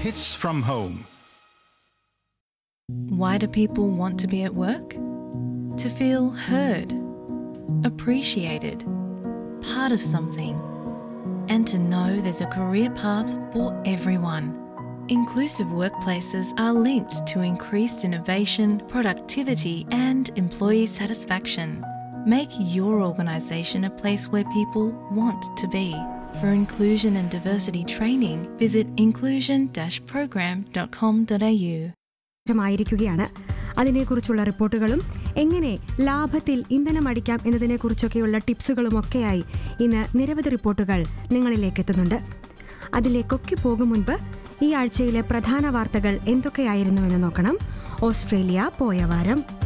Hits from Home. Why do people want to be at work? To feel heard, appreciated, part of something, and to know there's a career path for everyone. Inclusive workplaces are linked to increased innovation, productivity, and employee satisfaction. Make your organisation a place where people want to be. For inclusion and diversity training, visit inclusion-program.com.au. ായിരിക്കുകയാണ്. അതിനെക്കുറിച്ചുള്ള റിപ്പോർട്ടുകളും എങ്ങനെ ലാഭത്തിൽ ഇന്ധനം അടിക്കാം എന്നതിനെക്കുറിച്ചൊക്കെയുള്ള ടിപ്സുകളുമൊക്കെയായി ഇന്ന് നിരവധി റിപ്പോർട്ടുകൾ നിങ്ങളിലേക്ക് എത്തുന്നുണ്ട്. അതിലേക്കൊക്കെ പോകും മുൻപ് ഈ ആഴ്ചയിലെ പ്രധാന വാർത്തകൾ എന്തൊക്കെയായിരുന്നുവെന്ന് നോക്കണം. ഓസ്ട്രേലിയ പോയ വാരം